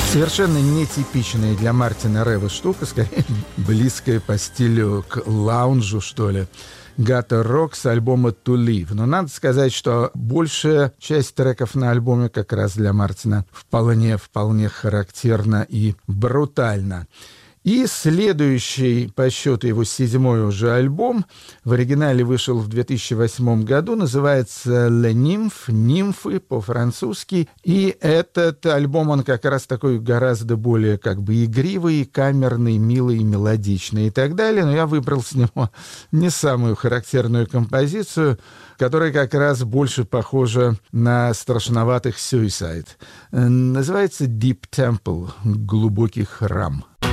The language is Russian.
Совершенно нетипичная для Мартина Рева штука, скорее близкая по стилю к лаунжу, что ли. Gutter Rock с альбома To Live. Но надо сказать, что большая часть треков на альбоме как раз для Мартина вполне характерна и брутальна. И следующий по счету его 7-й уже альбом, в оригинале вышел в 2008 году, называется «Le Nymphe», «Нимфы» по-французски. И этот альбом, он как раз такой гораздо более как бы игривый, камерный, милый, мелодичный и так далее. Но я выбрал с него не самую характерную композицию, которая как раз больше похожа на страшноватых Suicide. Называется «Deep Temple», «Глубокий храм».